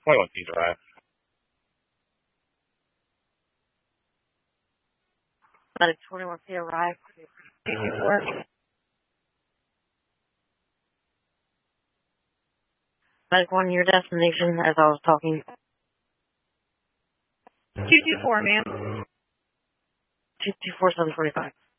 21 feet arrive. Medic 21 feet arrive. Medic 1, your destination as I was talking. 224, ma'am. 224, 745.